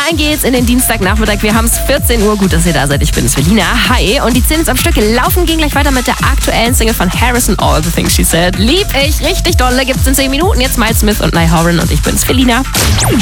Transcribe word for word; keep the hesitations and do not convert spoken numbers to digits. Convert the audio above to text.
Rein geht's in den Dienstagnachmittag. Wir haben es vierzehn Uhr. Gut, dass ihr da seid. Ich bin Selina. Hi. Und die zehn am Stück laufen gehen gleich weiter mit der aktuellen Single von Harrison, All the Things She Said. Lieb ich richtig dolle. Gibt's in zehn Minuten. Jetzt Miles Smith und Niall Horan und ich bin's, Selina.